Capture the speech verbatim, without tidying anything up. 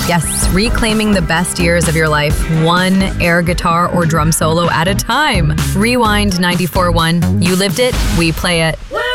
Yes, reclaiming the best years of your life, one air guitar or drum solo at a time. Rewind ninety-four point one. You lived it, we play it.